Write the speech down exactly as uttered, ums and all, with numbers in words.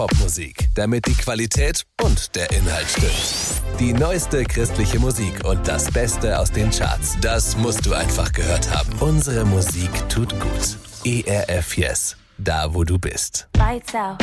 Popmusik, damit die Qualität und der Inhalt stimmt. Die neueste christliche Musik und das Beste aus den Charts. Das musst du einfach gehört haben. Unsere Musik tut gut. E R F Yes, da wo du bist. Lights out.